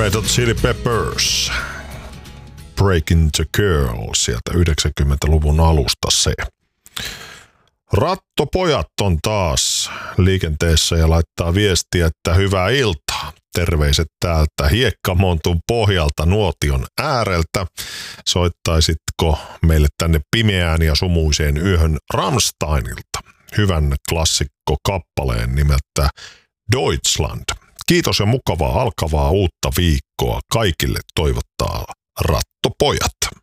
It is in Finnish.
Red Hot Chili Peppers, Breaking the Girl, sieltä 90-luvun alusta se. Rattopojat on taas liikenteessä ja laittaa viestiä, että hyvää iltaa. Terveiset täältä Hiekkamontun pohjalta Nuotion ääreltä. Soittaisitko meille tänne pimeään ja sumuiseen yöhön Rammsteinilta hyvän klassikko-kappaleen nimeltä Deutschland. Kiitos ja mukavaa alkavaa uutta viikkoa kaikille toivottaa Rattopojat.